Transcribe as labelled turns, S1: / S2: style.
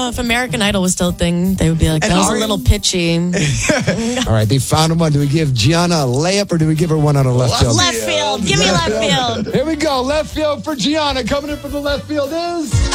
S1: know, if American Idol was still a thing, they would be like, that was a little pitchy.
S2: All right, they found one. Do we give Gianna a layup or do we give her one out of left field?
S1: Left field. Give me left field.
S2: Here we go. Left field for Gianna. Coming in from the left field is...